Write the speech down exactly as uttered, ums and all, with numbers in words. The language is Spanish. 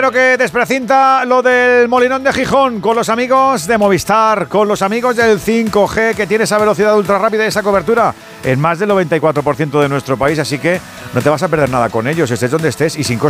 Pero que desprecinta lo del Molinón de Gijón con los amigos de Movistar, con los amigos del cinco G, que tiene esa velocidad ultra rápida y esa cobertura en más del noventa y cuatro por ciento de nuestro país. Así que no te vas a perder nada con ellos, estés donde estés y sin coste